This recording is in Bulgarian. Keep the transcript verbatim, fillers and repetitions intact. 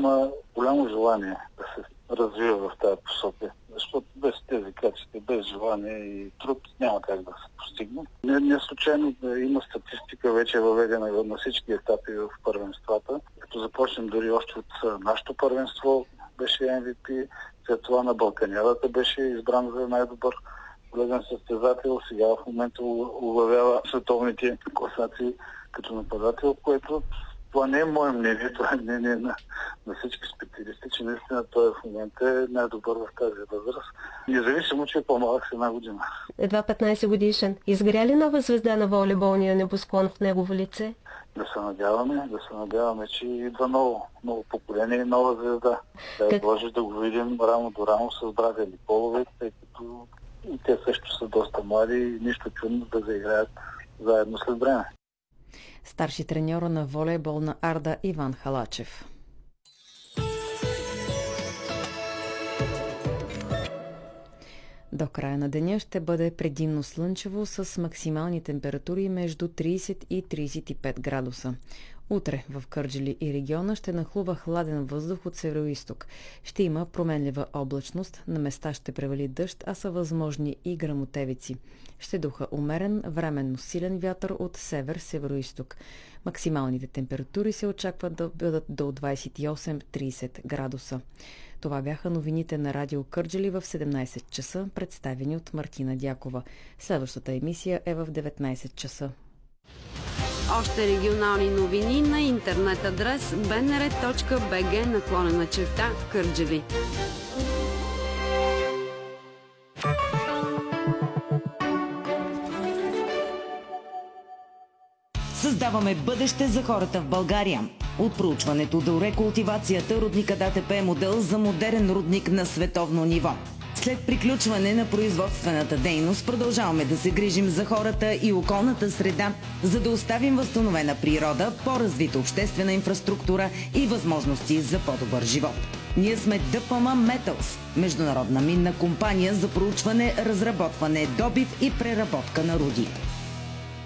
има голямо желание да се развива в тази посока. Защото без тези качества, без желание и труд няма как да се постигне. Не, не случайно да има статистика вече въведена на всички етапи в първенствата. Като започнем дори още от нашето първенство беше Ем Ви Пи, след това на Балканярата беше избран за най-добър полезен състезател. Сега в момента оглавява световните класации като нападател, което това не е мое мнение, това е мнение на, на всички специалисти, че наистина той в момента е най-добър в тази възраст, независимо, че е по-малък с една година. Едва петнайсет годишен. Изгря ли нова звезда на волейболния небосклон в негово лице? Да се надяваме, да се надяваме, че идва ново, ново поколение и нова звезда. Да как... може да го видим рамо до рамо с братя Николове, тъй като и те също са доста млади и нищо чудно да заиграят заедно след време. Старши треньор на волейбол на Арда Иван Халачев. До края на деня ще бъде предимно слънчево с максимални температури между трийсет и трийсет и пет градуса. Утре в Кърджали и региона ще нахлува хладен въздух от североизток. Ще има променлива облачност, на места ще превали дъжд, а са възможни и гръмотевици. Ще духа умерен, временно силен вятър от север-североизток. Максималните температури се очакват да бъдат до двайсет и осем до трийсет градуса. Това бяха новините на Радио Кърджали в седемнайсет часа, представени от Мартина Дякова. Следващата емисия е в деветнайсет часа. Още регионални новини на интернет адрес би ен ар точка би джи наклонена черта Кърджали. Създаваме бъдеще за хората в България. От проучването до рекултивацията рудника ДАТП е модел за модерен рудник на световно ниво. След приключване на производствената дейност продължаваме да се грижим за хората и околната среда, за да оставим възстановена природа, по-развита обществена инфраструктура и възможности за по-добър живот. Ние сме Д П М Metals, международна минна компания за проучване, разработване, добив и преработка на руди.